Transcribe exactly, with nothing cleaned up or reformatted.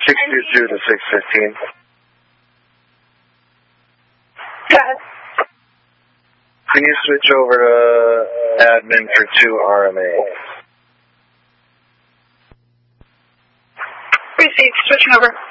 six two two to six fifteen. Go ahead. Can you switch over to admin for two R M A? Received. Switching over.